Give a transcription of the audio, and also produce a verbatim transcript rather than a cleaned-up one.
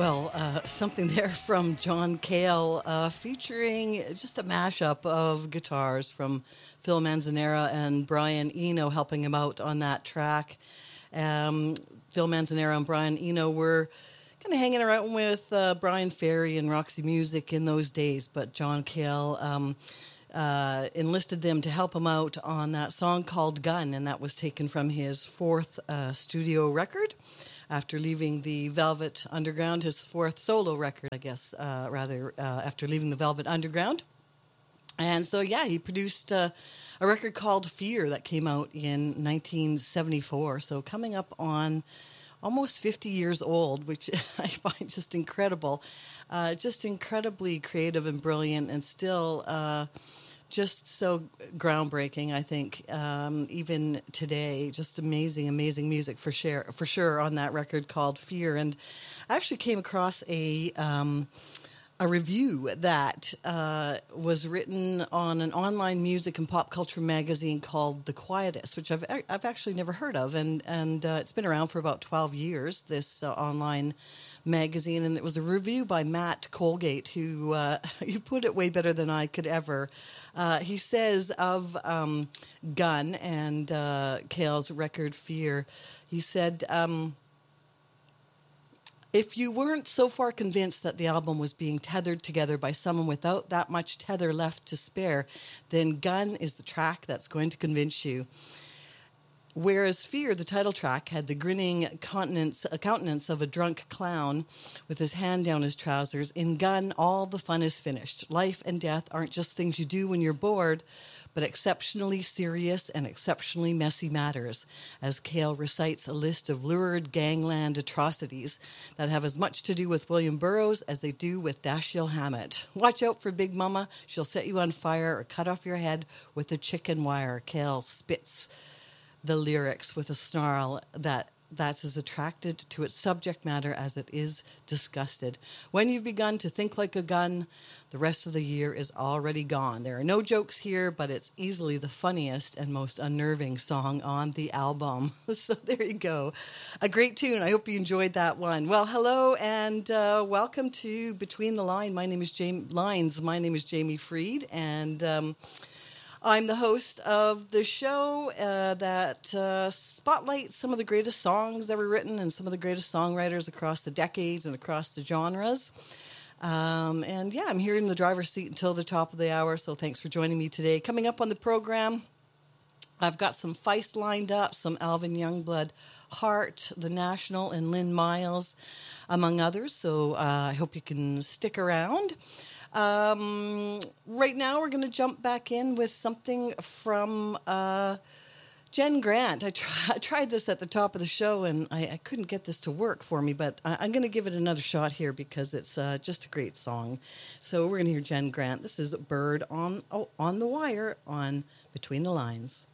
Well, uh, something there from John Cale, uh, featuring just a mashup of guitars from Phil Manzanera and Brian Eno helping him out on that track. Um, Phil Manzanera and Brian Eno were kind of hanging around with uh, Brian Ferry and Roxy Music in those days, but John Cale um, uh, enlisted them to help him out on that song called Gun, and that was taken from his fourth uh, studio record. After leaving the Velvet Underground, his fourth solo record, I guess, uh, rather, uh, after leaving the Velvet Underground. And so, yeah, he produced uh, a record called Fear that came out in nineteen seventy-four. So coming up on almost fifty years old, which I find just incredible. Uh, just incredibly creative and brilliant, and still uh, just so groundbreaking, I think, um, even today. Just amazing, amazing music for sure, for sure on that record called Fear. And I actually came across a um, a review that uh, was written on an online music and pop culture magazine called The Quietist, which I've I've actually never heard of, and and uh, it's been around for about twelve years. This uh, online magazine, and it was a review by Matt Colgate, who uh, you put it way better than I could ever. Uh, he says of um, Gun and uh, Cale's record Fear, he said, um, if you weren't so far convinced that the album was being tethered together by someone without that much tether left to spare, then Gun is the track that's going to convince you. Whereas Fear, the title track, had the grinning countenance, countenance of a drunk clown with his hand down his trousers, in Gun, all the fun is finished. Life and death aren't just things you do when you're bored, but exceptionally serious and exceptionally messy matters, as Cale recites a list of lurid gangland atrocities that have as much to do with William Burroughs as they do with Dashiell Hammett. Watch out for Big Mama. She'll set you on fire or cut off your head with a chicken wire. Cale spits the lyrics with a snarl that that's as attracted to its subject matter as it is disgusted. When you've begun to think like a gun, the rest of the year is already gone. There are no jokes here, but it's easily the funniest and most unnerving song on the album. So there you go. A great tune. I hope you enjoyed that one. Well, hello and uh, welcome to Between the Line. My name is Jamie Lines. My name is Jamie Freed, and um, I'm the host of the show uh, that uh, spotlights some of the greatest songs ever written and some of the greatest songwriters across the decades and across the genres. Um, and yeah, I'm here in the driver's seat until the top of the hour, so thanks for joining me today. Coming up on the program, I've got some Feist lined up, some Alvin Youngblood, Heart, The National, and Lynn Miles, among others, so uh, I hope you can stick around. Um, right now, we're going to jump back in with something from uh, Jen Grant. I, try, I tried this at the top of the show, and I, I couldn't get this to work for me, but I, I'm going to give it another shot here because it's uh, just a great song. So we're going to hear Jen Grant. This is Bird on oh, on the Wire on Between the Lines.